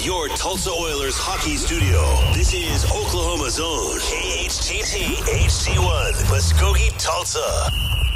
your Tulsa Oilers hockey studio. This is Oklahoma's own KHTT HD1, Muskogee, Tulsa.